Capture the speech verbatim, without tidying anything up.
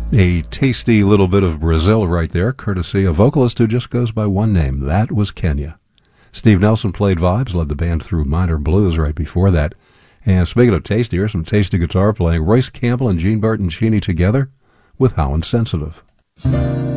A tasty little bit of Brazil right there, courtesy a vocalist who just goes by one name. That was Kenya. Steve Nelson played vibes, led the band through minor blues right before that. And speaking of tasty, here's some tasty guitar playing. Royce Campbell and Gene Bertoncini together with How Insensitive.